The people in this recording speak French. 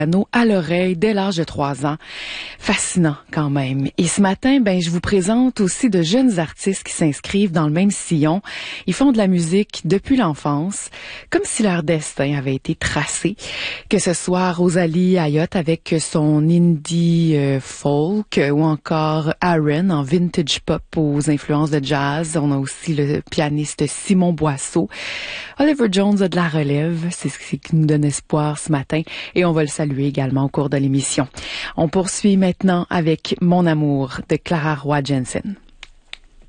À l'oreille dès l'âge de 3 ans. Fascinant quand même. Et ce matin, je vous présente aussi de jeunes artistes qui s'inscrivent dans le même sillon. Ils font de la musique depuis l'enfance, comme si leur destin avait été tracé. Que ce soit Rosalie Ayotte avec son indie folk ou encore Aaron en vintage pop aux influences de jazz. On a aussi le pianiste Simon Boisseau. Oliver Jones a de la relève. C'est ce qui nous donne espoir ce matin et on va le saluer également au cours de l'émission. On poursuit maintenant avec Mon amour de Clara Roy Jensen.